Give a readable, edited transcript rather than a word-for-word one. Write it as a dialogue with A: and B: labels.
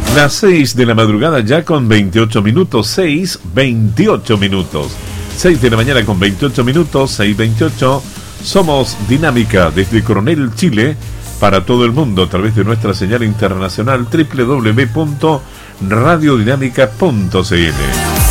A: Las 6 de la madrugada ya con 28 minutos, 6:28 minutos. 6 de la mañana con 28 minutos, 6:28. Somos Dinámica desde Coronel, Chile, para todo el mundo a través de nuestra señal internacional www.radiodinámica.cl.